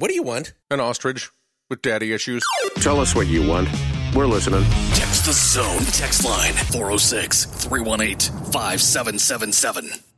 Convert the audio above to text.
What do you want? An ostrich with daddy issues. Tell us what you want. We're listening. Text the Zone text line 406-318-5777.